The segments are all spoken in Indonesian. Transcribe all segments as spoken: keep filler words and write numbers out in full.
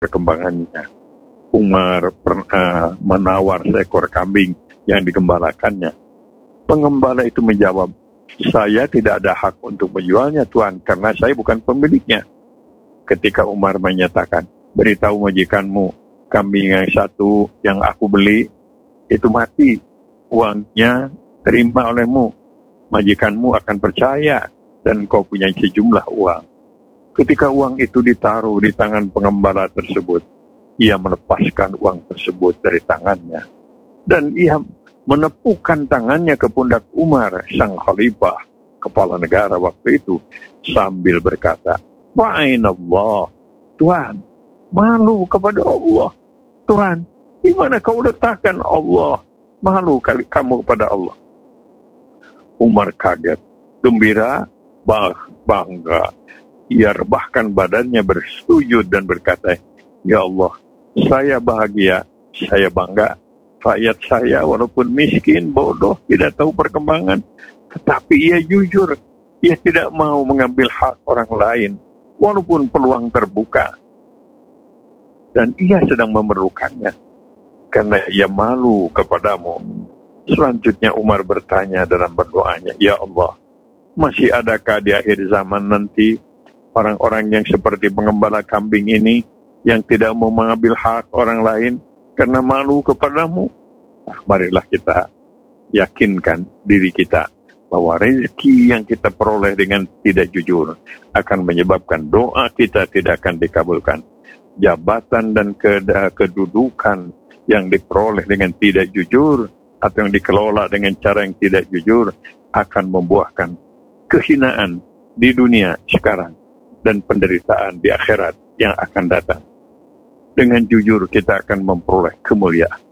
perkembangannya. Umar pernah menawar seekor kambing yang digembalakannya. Pengembala itu menjawab, saya tidak ada hak untuk menjualnya Tuan, karena saya bukan pemiliknya. Ketika Umar menyatakan, beritahu majikanmu, kambing yang satu yang aku beli, itu mati, uangnya terima olehmu. Majikanmu akan percaya, dan kau punya sejumlah uang. Ketika uang itu ditaruh di tangan pengembala tersebut, ia melepaskan uang tersebut dari tangannya. Dan ia menepukkan tangannya ke pundak Umar, sang khalifah, kepala negara waktu itu, sambil berkata, Wa'inallah, Tuhan, malu kepada Allah. Tuhan, di mana kau letakkan Allah? Malu kali kamu kepada Allah. Umar kaget, gembira, bangga. Ia rebahkan badannya bersujud dan berkata, Ya Allah, saya bahagia, saya bangga. Rakyat saya walaupun miskin, bodoh, tidak tahu perkembangan, tetapi ia jujur. Ia tidak mau mengambil hak orang lain, walaupun peluang terbuka. Dan ia sedang memerlukannya, karena ia malu kepadamu. Selanjutnya Umar bertanya dalam berdoanya, Ya Allah, masih adakah di akhir zaman nanti orang-orang yang seperti pengembala kambing ini yang tidak mau mengambil hak orang lain karena malu kepadamu? Nah, marilah kita yakinkan diri kita bahwa rezeki yang kita peroleh dengan tidak jujur akan menyebabkan doa kita tidak akan dikabulkan. Jabatan dan kedudukan yang diperoleh dengan tidak jujur atau yang dikelola dengan cara yang tidak jujur akan membuahkan kehinaan di dunia sekarang dan penderitaan di akhirat yang akan datang. Dengan jujur kita akan memperoleh kemuliaan.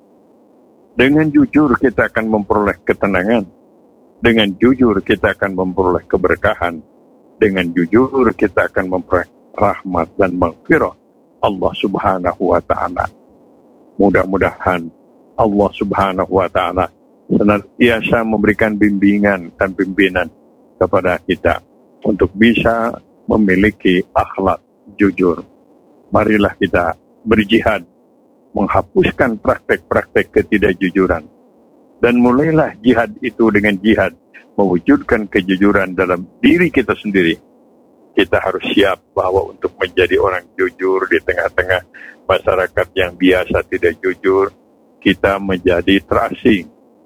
Dengan jujur kita akan memperoleh ketenangan. Dengan jujur kita akan memperoleh keberkahan. Dengan jujur kita akan memperoleh rahmat dan maghfirah Allah Subhanahu wa ta'ala. Mudah-mudahan Allah Subhanahu wa ta'ala senantiasa memberikan bimbingan dan pimpinan kepada kita untuk bisa memiliki akhlak jujur. Marilah kita berjihad, menghapuskan praktek-praktek ketidakjujuran. Dan mulailah jihad itu dengan jihad, mewujudkan kejujuran dalam diri kita sendiri. Kita harus siap bahwa untuk menjadi orang jujur di tengah-tengah masyarakat yang biasa tidak jujur, kita menjadi terasing,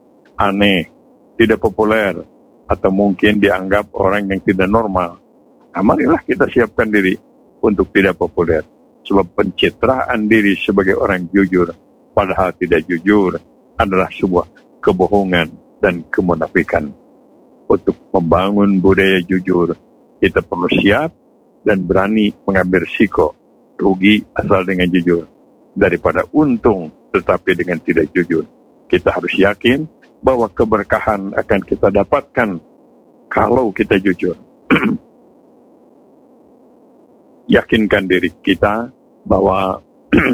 aneh, tidak populer, atau mungkin dianggap orang yang tidak normal. Nah, marilah kita siapkan diri untuk tidak populer. Sebab pencitraan diri sebagai orang jujur, padahal tidak jujur, adalah sebuah kebohongan dan kemunafikan. Untuk membangun budaya jujur, kita perlu siap dan berani mengambil risiko, rugi asal dengan jujur, daripada untung tetapi dengan tidak jujur. Kita harus yakin bahwa keberkahan akan kita dapatkan kalau kita jujur. Yakinkan diri kita bahwa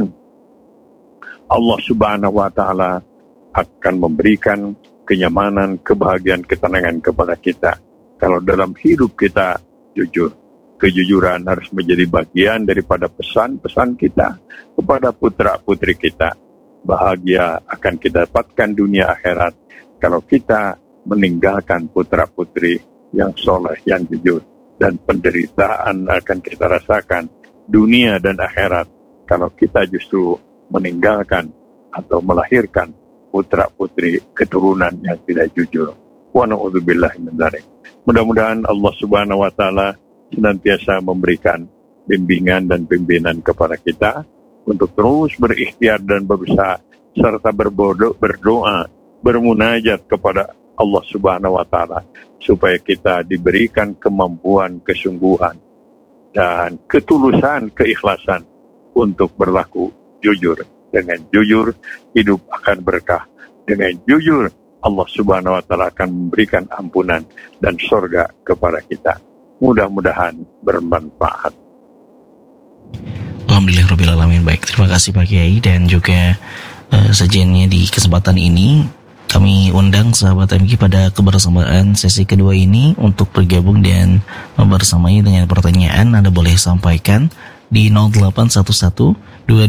Allah Subhanahu wa ta'ala akan memberikan kenyamanan, kebahagiaan, ketenangan kepada kita kalau dalam hidup kita jujur. Kejujuran harus menjadi bagian daripada pesan-pesan kita kepada putra-putri kita. Bahagia akan kita dapatkan dunia akhirat kalau kita meninggalkan putra-putri yang soleh, yang jujur. Dan penderitaan akan kita rasakan dunia dan akhirat kalau kita justru meninggalkan atau melahirkan putra-putri keturunan yang tidak jujur. Wa na'udzubillahi min dzalik. Mudah-mudahan Allah Subhanahu wa taala senantiasa memberikan bimbingan dan pimpinan kepada kita untuk terus berikhtiar dan berusaha serta berbodoh, berdoa, bermunajat kepada Allah Subhanahu wa ta'ala supaya kita diberikan kemampuan, kesungguhan dan ketulusan, keikhlasan untuk berlaku jujur. Dengan jujur hidup akan berkah. Dengan jujur Allah Subhanahu wa ta'ala akan memberikan ampunan dan surga kepada kita. Mudah-mudahan bermanfaat. Alhamdulillahirabbil alamin. Baik, terima kasih Pak Kiai dan juga uh, sajiannya di kesempatan ini. Kami undang sahabat M G pada kebersamaan sesi kedua ini untuk bergabung dan membersamai dengan pertanyaan. Anda boleh sampaikan di nol delapan satu satu